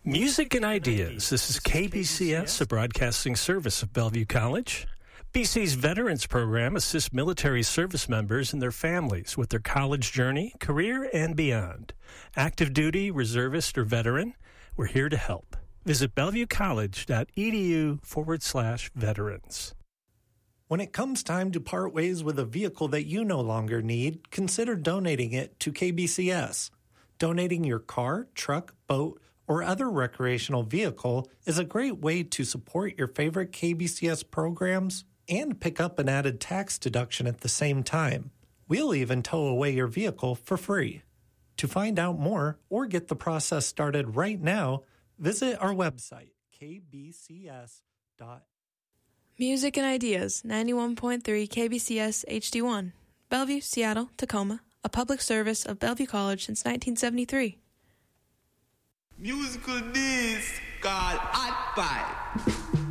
Music and Ideas. This is KBCS, a broadcasting service of Bellevue College. BC's Veterans Program assists military service members and their families with their college journey, career, and beyond. Active duty, reservist, or veteran, we're here to help. Visit bellevuecollege.edu/veterans. When it comes time to part ways with a vehicle that you no longer need, consider donating it to KBCS. Donating your car, truck, boat, or other recreational vehicle is a great way to support your favorite KBCS programs and pick up an added tax deduction at the same time. We'll even tow away your vehicle for free. To find out more or get the process started right now, visit our website, kbcs.org. Music and Ideas, 91.3 KBCS HD1, Bellevue, Seattle, Tacoma, a public service of Bellevue College since 1973. Musical disc called Hot Pie.